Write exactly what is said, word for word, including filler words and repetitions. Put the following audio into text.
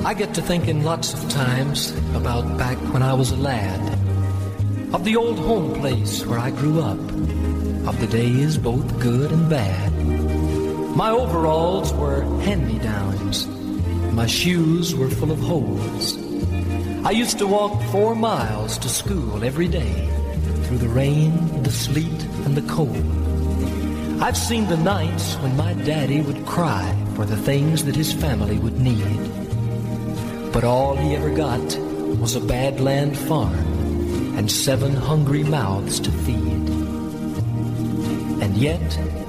I get to thinking lots of times about back when I was a lad, of the old home place where I grew up, of the days both good and bad. My overalls were hand-me-downs, my shoes were full of holes. I used to walk four miles to school every day, through the rain, the sleet, and the cold. I've seen the nights when my daddy would cry for the things that his family would need. But all he ever got was a badland farm and seven hungry mouths to feed. And yet,